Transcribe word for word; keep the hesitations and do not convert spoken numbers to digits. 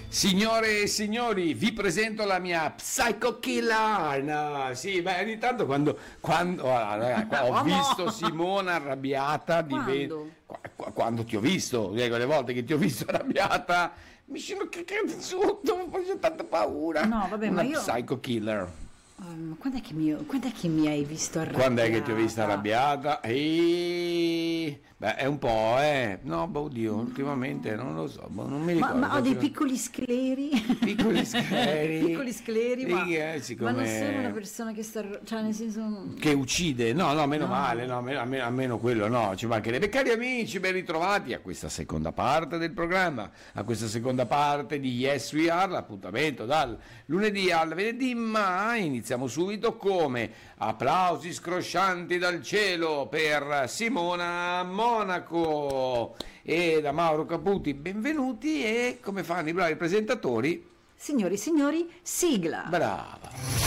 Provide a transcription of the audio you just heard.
Signore e signori, vi presento la mia Psycho Killer. No, sì, beh, ogni tanto quando, quando oh, ho visto Simona arrabbiata, Quando? Quando? quando ti ho visto, dico, le volte che ti ho visto arrabbiata, mi sono cazzuto, ho fatto tanta paura. No, vabbè, Una ma io... Psycho Killer. Um, quando, è che mi, quando è che mi hai visto arrabbiata? Quando è che ti ho vista arrabbiata? E... Beh, è un po', eh. No, boh, oddio, ultimamente non lo so, boh, non mi Ma, ricordo. ma ho dei piccoli scleri. Piccoli scleri. Piccoli scleri, ma, Sì, eh, siccome- ma non sono una persona che sta... Cioè, nel senso... Che uccide, no, no, meno No. male, no, almeno, almeno- almeno quello no, ci mancherebbe. Cari amici, ben ritrovati a questa seconda parte del programma, a questa seconda parte di Yes We Are, l'appuntamento dal lunedì al venerdì, ma iniziamo subito come applausi scroscianti dal cielo per Simona Monaco e da Mauro Caputi, benvenuti e come fanno i bravi presentatori, Signori, signori, sigla. brava.